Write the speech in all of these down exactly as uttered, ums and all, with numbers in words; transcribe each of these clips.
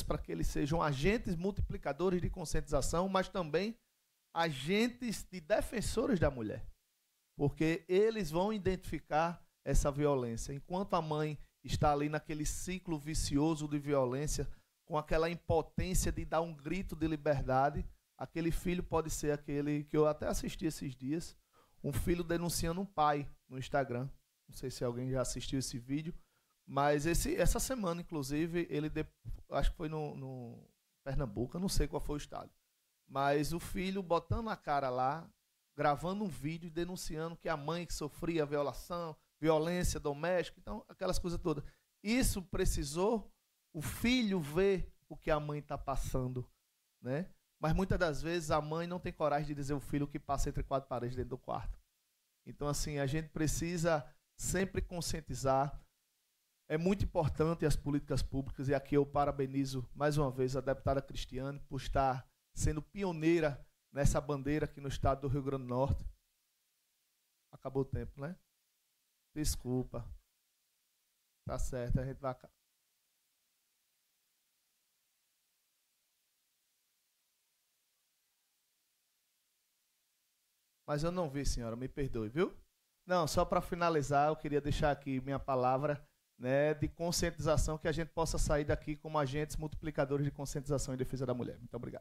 para que eles sejam agentes multiplicadores de conscientização, mas também agentes de defensores da mulher. Porque eles vão identificar essa violência. Enquanto a mãe está ali naquele ciclo vicioso de violência, com aquela impotência de dar um grito de liberdade, aquele filho pode ser aquele que eu até assisti esses dias, um filho denunciando um pai no Instagram. Não sei se alguém já assistiu esse vídeo, mas esse, essa semana, inclusive, ele de, acho que foi no, no Pernambuco, eu não sei qual foi o estado, mas o filho botando a cara lá, gravando um vídeo denunciando que a mãe que sofria violação, violência doméstica, então aquelas coisas todas. Isso precisou o filho ver o que a mãe está passando, né? Mas muitas das vezes a mãe não tem coragem de dizer ao filho o que passa entre quatro paredes dentro do quarto. Então, assim, a gente precisa sempre conscientizar. É muito importante as políticas públicas, e aqui eu parabenizo mais uma vez a deputada Cristiane por estar sendo pioneira nessa bandeira aqui no estado do Rio Grande do Norte. Acabou o tempo, né? Desculpa. Tá certo, a gente vai... Mas eu não vi, senhora, me perdoe, viu? Não, só para finalizar, eu queria deixar aqui minha palavra, né, de conscientização, que a gente possa sair daqui como agentes multiplicadores de conscientização em defesa da mulher. Muito obrigado.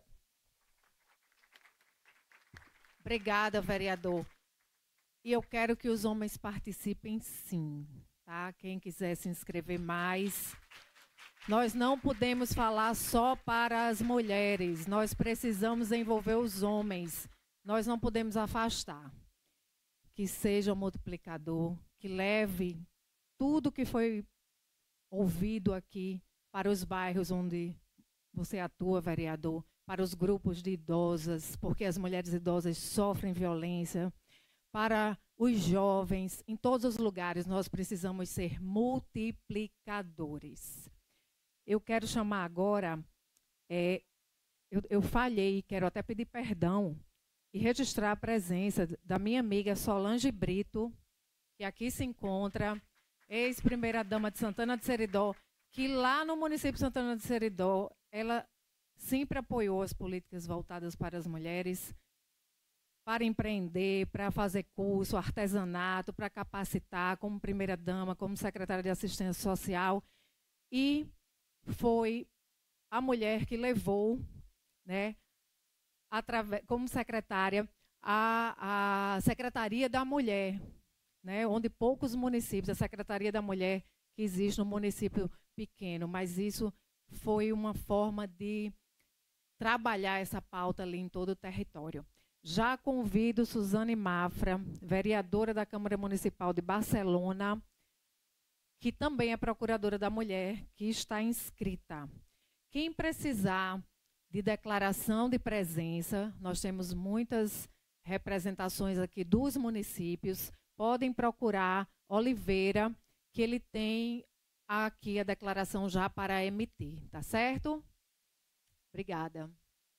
Obrigada, vereador. E eu quero que os homens participem sim, tá? Quem quiser se inscrever mais. Nós não podemos falar só para as mulheres, nós precisamos envolver os homens. Nós não podemos afastar. Que seja um multiplicador, que leve tudo que foi ouvido aqui para os bairros onde você atua, vereador, para os grupos de idosas, porque as mulheres idosas sofrem violência, para os jovens, em todos os lugares nós precisamos ser multiplicadores. Eu quero chamar agora, é, eu, eu falhei, quero até pedir perdão, e registrar a presença da minha amiga Solange Brito, que aqui se encontra, ex-primeira-dama de Santana de Seridó, que lá no município de Santana de Seridó, ela sempre apoiou as políticas voltadas para as mulheres, para empreender, para fazer curso, artesanato, para capacitar como primeira-dama, como secretária de assistência social, e foi a mulher que levou, né, Através, como secretária, a, a Secretaria da Mulher, né, onde poucos municípios, a Secretaria da Mulher que existe no município pequeno, mas isso foi uma forma de trabalhar essa pauta ali em todo o território. Já convido Suzane Mafra, vereadora da Câmara Municipal de Barcelona, que também é procuradora da mulher, que está inscrita. Quem precisar de declaração de presença, nós temos muitas representações aqui dos municípios, podem procurar Oliveira, que ele tem aqui a declaração já para emitir, tá certo? Obrigada.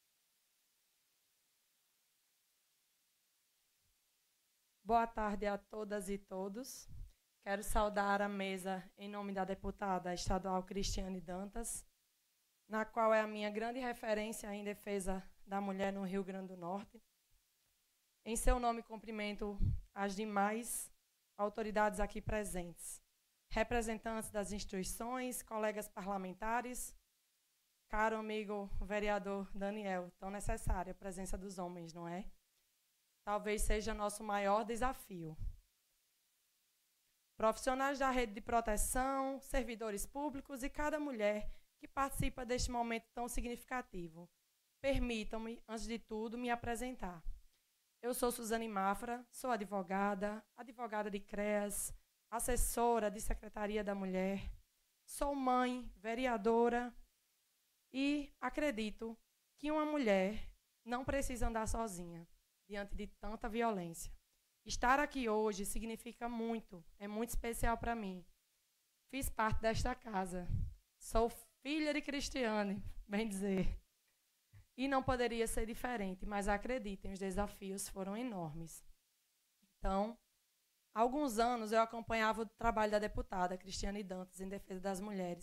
Boa tarde a todas e todos. Quero saudar a mesa em nome da deputada estadual Cristiane Dantas, na qual é a minha grande referência em defesa da mulher no Rio Grande do Norte. Em seu nome, cumprimento as demais autoridades aqui presentes, representantes das instituições, colegas parlamentares, caro amigo vereador Daniel, tão necessária a presença dos homens, não é? Talvez seja nosso maior desafio. Profissionais da rede de proteção, servidores públicos e cada mulher que participa deste momento tão significativo. Permitam-me, antes de tudo, me apresentar. Eu sou Suzane Mafra, sou advogada, advogada de CREAS, assessora de Secretaria da Mulher, sou mãe, vereadora e acredito que uma mulher não precisa andar sozinha diante de tanta violência. Estar aqui hoje significa muito, é muito especial para mim. Fiz parte desta casa, sou filha de Cristiane, bem dizer. E não poderia ser diferente, mas acreditem, os desafios foram enormes. Então, há alguns anos eu acompanhava o trabalho da deputada Cristiane Dantas em defesa das mulheres.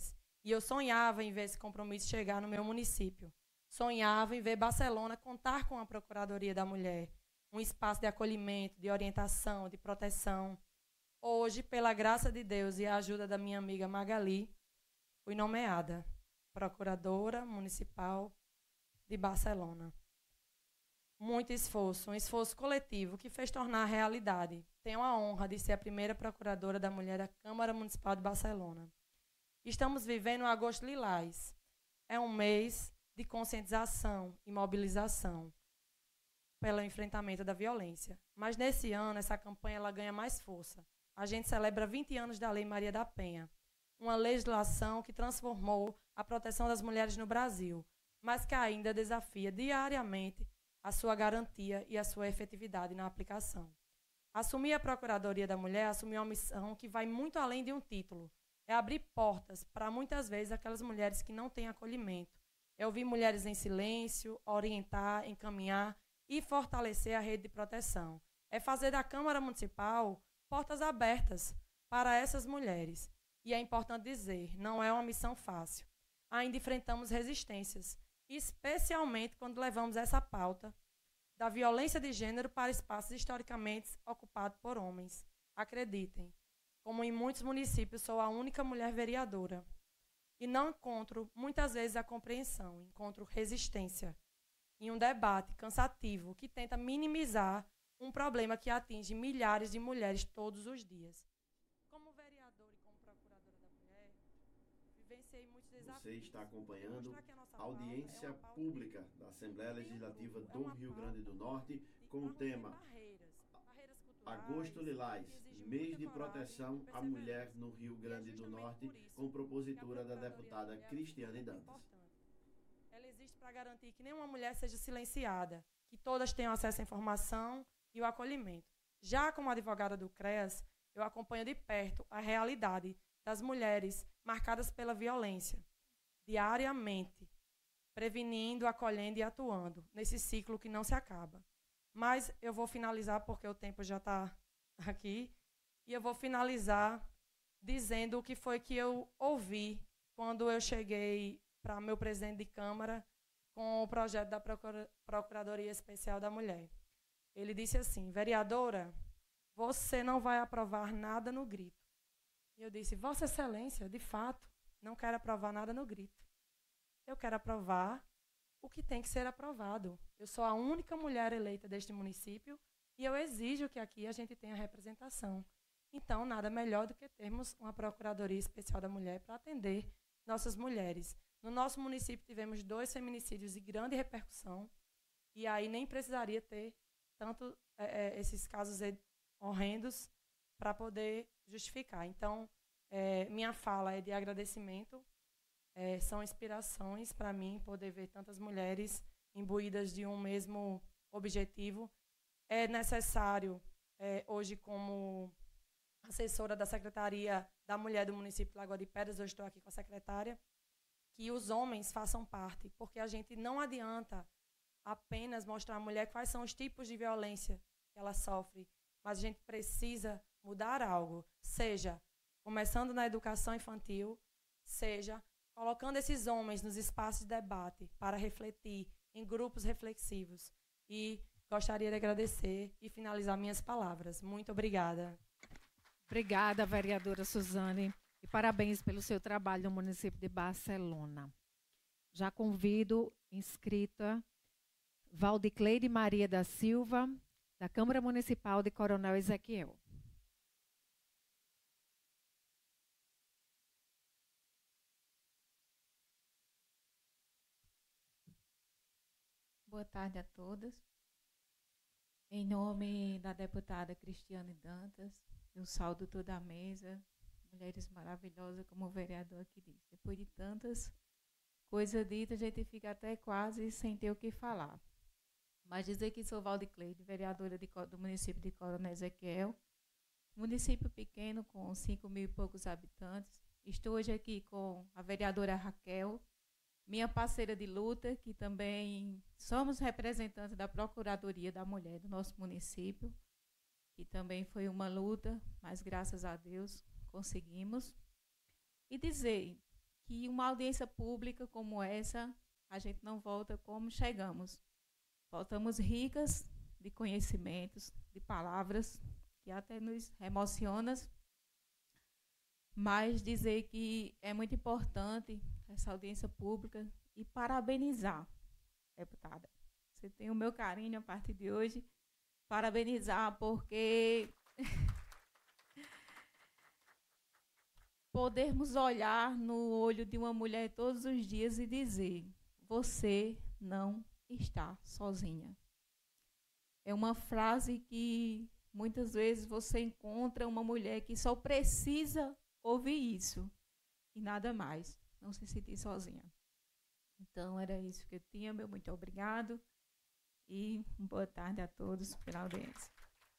E eu sonhava em ver esse compromisso chegar no meu município. Sonhava em ver Barcelona contar com a Procuradoria da Mulher, um espaço de acolhimento, de orientação, de proteção. Hoje, pela graça de Deus e a ajuda da minha amiga Magali, fui nomeada Procuradora Municipal de Barcelona. Muito esforço, um esforço coletivo que fez tornar realidade. Tenho a honra de ser a primeira Procuradora da Mulher da Câmara Municipal de Barcelona. Estamos vivendo o Agosto Lilás. É um mês de conscientização e mobilização pelo enfrentamento da violência. Mas nesse ano, essa campanha ela ganha mais força. A gente celebra vinte anos da Lei Maria da Penha, uma legislação que transformou a proteção das mulheres no Brasil, mas que ainda desafia diariamente a sua garantia e a sua efetividade na aplicação. Assumir a Procuradoria da Mulher, assumir uma missão que vai muito além de um título. É abrir portas para, muitas vezes, aquelas mulheres que não têm acolhimento. É ouvir mulheres em silêncio, orientar, encaminhar e fortalecer a rede de proteção. É fazer da Câmara Municipal portas abertas para essas mulheres. E é importante dizer, não é uma missão fácil. Ainda enfrentamos resistências, especialmente quando levamos essa pauta da violência de gênero para espaços historicamente ocupados por homens. Acreditem, como em muitos municípios sou a única mulher vereadora. E não encontro, muitas vezes, a compreensão, encontro resistência em um debate cansativo que tenta minimizar um problema que atinge milhares de mulheres todos os dias. Como vereadora e como procuradora da mulher, vivenciei muitos desafios. Você está acompanhando a audiência pública da Assembleia Legislativa do Rio Grande do Norte com o tema Agosto Lilás, mês de proteção à mulher no Rio Grande do Norte, com propositura da deputada Cristiane Dantas. Ela existe para garantir que nenhuma mulher seja silenciada, que todas tenham acesso à informação e o acolhimento. Já como advogada do CREAS, eu acompanho de perto a realidade das mulheres marcadas pela violência, diariamente, prevenindo, acolhendo e atuando nesse ciclo que não se acaba. Mas eu vou finalizar, porque o tempo já está aqui, e eu vou finalizar dizendo o que foi que eu ouvi quando eu cheguei para meu presidente de Câmara com o projeto da Procuradoria Especial da Mulher. Ele disse assim: vereadora, você não vai aprovar nada no grito. E eu disse: Vossa Excelência, de fato, não quero aprovar nada no grito. Eu quero aprovar o que tem que ser aprovado. Eu sou a única mulher eleita deste município e eu exijo que aqui a gente tenha representação. Então, nada melhor do que termos uma Procuradoria Especial da Mulher para atender nossas mulheres. No nosso município tivemos dois feminicídios de grande repercussão e aí nem precisaria ter tanto é, esses casos horrendos para poder justificar. Então, é, minha fala é de agradecimento. É, são inspirações para mim poder ver tantas mulheres imbuídas de um mesmo objetivo. É necessário, é, hoje, como assessora da Secretaria da Mulher do município de Lagoa de Pedras, eu estou aqui com a secretária, que os homens façam parte, porque a gente não adianta apenas mostrar à mulher quais são os tipos de violência que ela sofre, mas a gente precisa mudar algo, seja começando na educação infantil, seja colocando esses homens nos espaços de debate para refletir em grupos reflexivos. E gostaria de agradecer e finalizar minhas palavras. Muito obrigada. Obrigada, vereadora Suzane, e parabéns pelo seu trabalho no município de Barcelona. Já convido inscrita Valdicleide Maria da Silva, da Câmara Municipal de Coronel Ezequiel. Boa tarde a todas. Em nome da deputada Cristiane Dantas, eu saúdo toda a mesa, mulheres maravilhosas, como o vereador aqui disse. Depois de tantas coisas ditas, a gente fica até quase sem ter o que falar. Mas dizer que sou Valdicleide, vereadora de, do município de Coronel Ezequiel, município pequeno com cinco mil e poucos habitantes. Estou hoje aqui com a vereadora Raquel, minha parceira de luta, que também somos representantes da Procuradoria da Mulher do nosso município, que também foi uma luta, mas graças a Deus conseguimos. E dizer que uma audiência pública como essa, a gente não volta como chegamos. Voltamos ricas de conhecimentos, de palavras, que até nos emocionam, mas dizer que é muito importante essa audiência pública e parabenizar, deputada. Você tem o meu carinho a partir de hoje, parabenizar, porque podermos olhar no olho de uma mulher todos os dias e dizer: você não está sozinha. É uma frase que muitas vezes você encontra uma mulher que só precisa ouvir isso e nada mais, não se sentir sozinha. Então, era isso que eu tinha. Meu muito obrigado e boa tarde a todos pela audiência.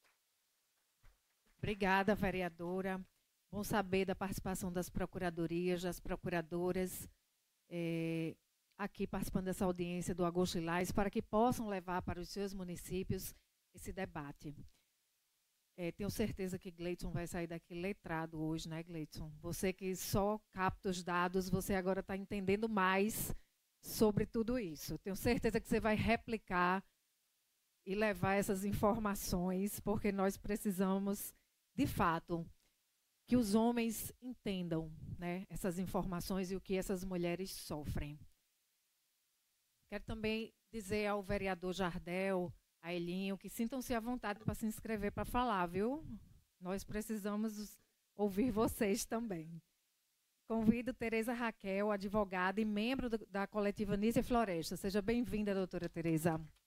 Obrigada, vereadora. Bom saber da participação das procuradorias, das procuradoras, é, aqui participando dessa audiência do Agosto Lilás, para que possam levar para os seus municípios esse debate. É, tenho certeza que Gleidson vai sair daqui letrado hoje, né, Gleidson? Você que só capta os dados, você agora está entendendo mais sobre tudo isso. Tenho certeza que você vai replicar e levar essas informações, porque nós precisamos, de fato, que os homens entendam, né, essas informações e o que essas mulheres sofrem. Quero também dizer ao vereador Jardel, a Elinho, que sintam-se à vontade para se inscrever para falar, viu? Nós precisamos ouvir vocês também. Convido Tereza Raquel, advogada e membro do, da coletiva Nícia Floresta. Seja bem-vinda, doutora Tereza.